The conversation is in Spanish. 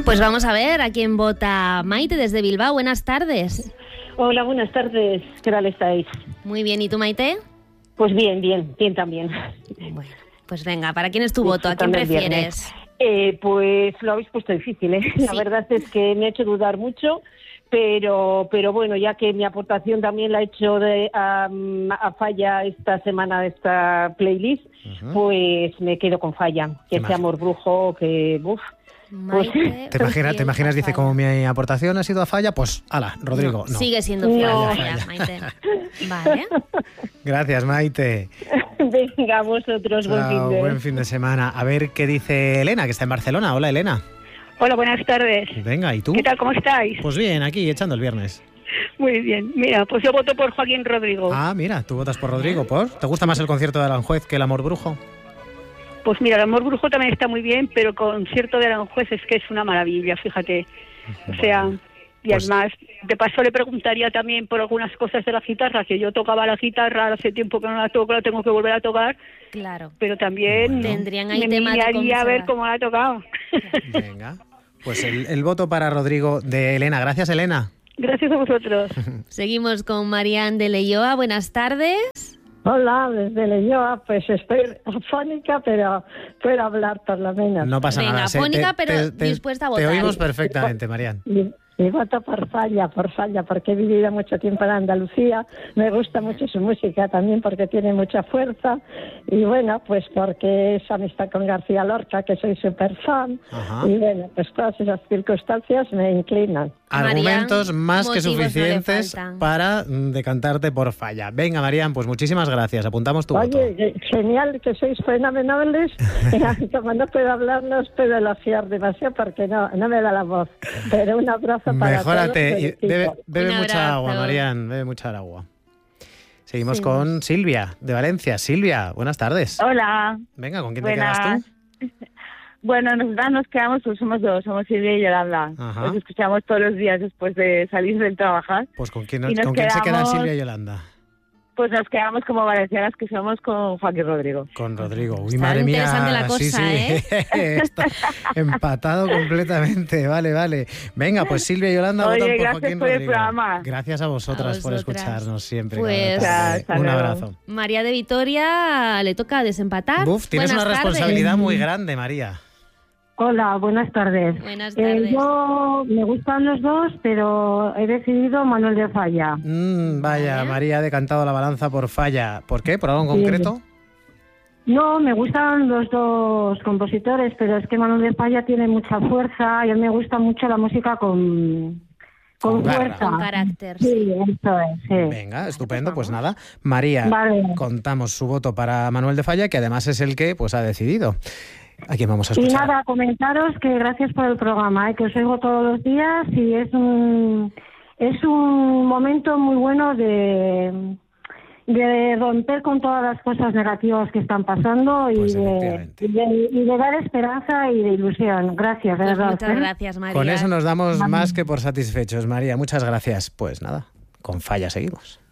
Pues vamos a ver a quién vota Maite desde Bilbao. Buenas tardes. Hola, buenas tardes. ¿Qué tal estáis? Muy bien. ¿Y tú, Maite? Pues bien también. Bueno, pues venga, ¿para quién es tu voto? ¿A quién prefieres? Pues lo habéis puesto difícil, ¿eh? Sí. La verdad es que me ha hecho dudar mucho, pero bueno, ya que mi aportación también la he hecho a Falla esta semana de esta playlist, pues me quedo con Falla. Que sea Amor Brujo, que... Maite, ¿Te imaginas? Dice, como mi aportación ha sido a Falla, pues ala, Rodrigo, no. Sigue siendo Falla, Maite. Vale. Gracias, Maite. Venga, vosotros, buen fin de semana. A ver qué dice Elena, que está en Barcelona. Hola, Elena. Hola, buenas tardes. Venga, ¿y tú? ¿Qué tal, cómo estáis? Pues bien, aquí, echando el viernes. Muy bien. Mira, pues yo voto por Joaquín Rodrigo. Ah, mira, tú votas por Rodrigo. ¿Por? ¿Te gusta más el concierto de Aranjuez que el Amor Brujo? Pues mira, el Amor Brujo también está muy bien, pero el concierto de Aranjuez es que es una maravilla, fíjate. O sea, y pues, además, de paso le preguntaría también por algunas cosas de la guitarra, que yo tocaba la guitarra hace tiempo que no la toco, la tengo que volver a tocar. Claro. Pero también tendrían ahí me tema de miraría a ver cómo la ha tocado. Venga, pues el voto para Rodrigo de Elena. Gracias, Elena. Gracias a vosotros. Seguimos con Marian de Leioa. Buenas tardes. Hola, desde Leioa, pues estoy afónica, pero puedo hablar por lo menos. No pasa nada. Afónica, pero dispuesta a votar. Te oímos perfectamente, Marian. Y voto por Falla, porque he vivido mucho tiempo en Andalucía. Me gusta mucho su música también porque tiene mucha fuerza. Y bueno, pues porque es amistad con García Lorca, que soy súper fan. Ajá. Y bueno, pues todas esas circunstancias me inclinan. Argumentos Marian, más que suficientes para decantarte por Falla. Venga, Marian, pues muchísimas gracias. Apuntamos tu voto. Oye, genial, que sois fenomenales. Como no puedo hablar, no os puedo elogiar demasiado porque no me da la voz. Pero un abrazo para Mejórate. todos. Bebe mucha agua, Marian. Bebe mucha agua. Seguimos con Silvia, de Valencia. Silvia, buenas tardes. Hola. Venga, ¿con quién te quedas tú? Bueno, nosotras nos quedamos, pues somos dos, somos Silvia y Yolanda. Nos escuchamos todos los días después de salir del trabajar. Pues ¿con quién se quedan Silvia y Yolanda? Pues nos quedamos como valencianas que somos con Joaquín Rodrigo. Con Rodrigo. Uy, está madre mía. Interesante la cosa, sí. Está empatado completamente. Vale. Venga, pues Silvia y Yolanda votan por Joaquín por Rodrigo. El programa. Gracias a vosotras por escucharnos siempre. Pues un abrazo. María de Vitoria le toca desempatar. Tienes una responsabilidad muy grande, María. Hola, buenas tardes. Buenas tardes. Yo me gustan los dos, pero he decidido Manuel de Falla. Vaya, María ha decantado la balanza por Falla. ¿Por qué? ¿Por algo en concreto? No, me gustan los dos compositores, pero es que Manuel de Falla tiene mucha fuerza y a mí me gusta mucho la música con fuerza. Con carácter. Sí, eso es. Sí. Venga, estupendo. Pues nada, María, contamos su voto para Manuel de Falla, que además es el que pues ha decidido. ¿A quién vamos a escuchar? Y nada, comentaros que gracias por el programa, que os oigo todos los días y es un momento muy bueno de romper con todas las cosas negativas que están pasando y de dar esperanza y de ilusión. Gracias, pues verdad. Muchas gracias, María. Con eso nos damos más que por satisfechos, María. Muchas gracias. Pues nada, con Falla seguimos.